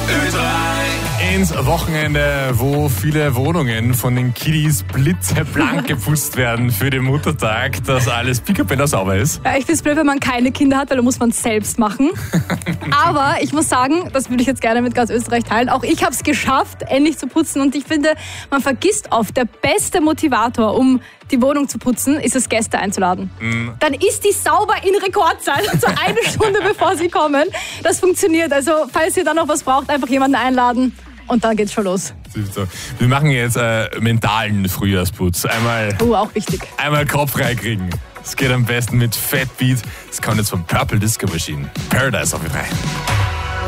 Ins Wochenende, wo viele Wohnungen von den Kiddies blitzeblank geputzt werden für den Muttertag, dass alles picobello sauber ist. Ja, ich finde es blöd, wenn man keine Kinder hat, weil da muss man es selbst machen. Aber ich muss sagen, das würde ich jetzt gerne mit ganz Österreich teilen, auch ich habe es geschafft, endlich zu putzen. Und ich finde, man vergisst oft, der beste Motivator, um die Wohnung zu putzen, ist es, Gäste einzuladen. Dann ist die sauber in Rekordzeit, also eine Stunde bevor sie kommen. Das funktioniert. Also falls ihr dann noch was braucht, einfach jemanden einladen und dann geht's schon los. Wir machen jetzt mentalen Frühjahrsputz. Auch wichtig. Einmal Kopf freikriegen. Es geht am besten mit Fat Beat. Das kommt jetzt von Purple Disco Machine. Paradise auf die 3.